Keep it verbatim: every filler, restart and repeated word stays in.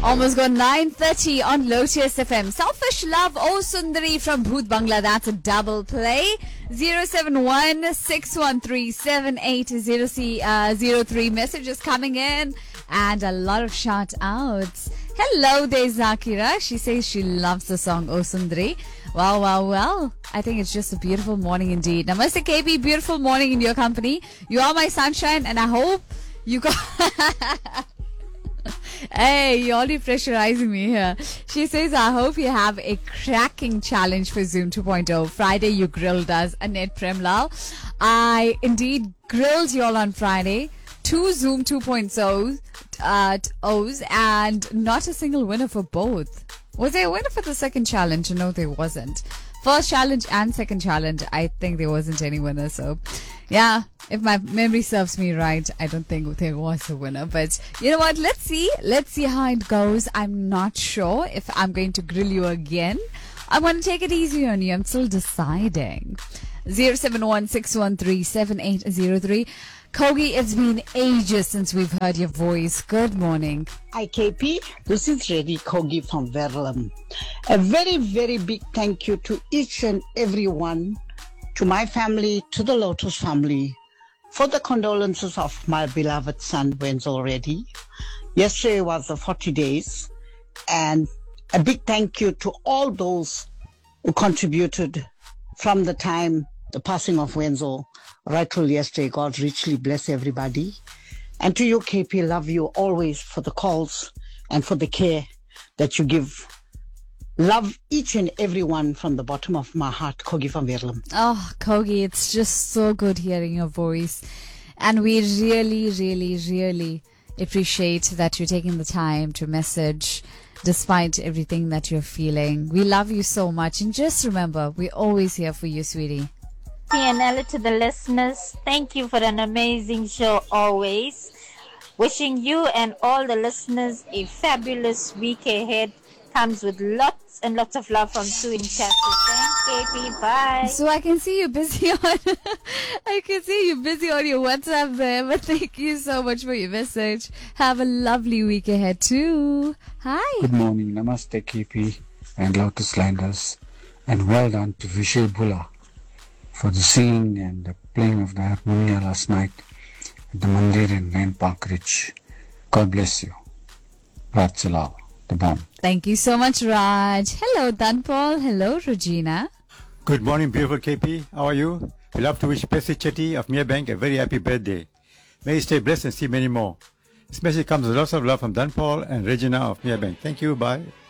Almost got nine thirty on Lotus F M. Selfish Love, Oh Sundari from Bhoot Bangla. That's a double play. zero seven one six one three seven eight zero three. Messages coming in and a lot of shout outs. Hello there, Zakira. She says she loves the song Oh Sundari. Wow, wow, well. I think it's just a beautiful morning indeed. Namaste K P, beautiful morning in your company. You are my sunshine and I hope you got... Hey, you're already pressurizing me here. She says, I hope you have a cracking challenge for Zoom two point oh. Friday, you grilled us, Annette Premlal. I indeed grilled you all on Friday. Two Zoom two point ohs, uh, O's, and not a single winner for both. Was there a winner for the second challenge? No, there wasn't. First challenge and second challenge, I think there wasn't any winner. So, yeah, if my memory serves me right, I don't think there was a winner. But you know what? Let's see. Let's see how it goes. I'm not sure if I'm going to grill you again. I want to take it easy on you. I'm still deciding. zero seven one six one three seven eight zero three. Kogi, it's been ages since we've heard your voice. Good morning. Hi K P, this is Reddy Kogi from Verulam. A very, very big thank you to each and every one, to my family, to the Lotus family, for the condolences of my beloved son, Wenzel Reddy. Yesterday was the forty days, and a big thank you to all those who contributed from the time the passing of Wenzel right till yesterday. God richly bless everybody. And to you, K P, love you always for the calls and for the care that you give. Love each and every one from the bottom of my heart. Kogi from Verulam. Oh, Kogi, it's just so good hearing your voice. And we really, really, really appreciate that you're taking the time to message despite everything that you're feeling. We love you so much. And just remember, we're always here for you, sweetie. And Ella, to the listeners, thank you for an amazing show always. Wishing you and all the listeners a fabulous week ahead. Comes with lots and lots of love from Sue in Chester. Thanks, K P. Bye. So I can see you busy on I can see you busy on your WhatsApp there, but thank you so much for your message. Have a lovely week ahead too. Hi. Good morning. Namaste K P and Lotus Landers. And well done to Vishal Bula for the singing and the playing of the harmonia last night at the Mandir in Rain Park Ridge. God bless you. Raj Chalao, the bomb. Thank you so much, Raj. Hello, Danpal. Hello, Regina. Good morning, beautiful K P. How are you? We love to wish Percy Chetty of Mia Bank a very happy birthday. May you stay blessed and see many more. This message comes with lots of love from Danpal and Regina of Mia Bank. Thank you. Bye.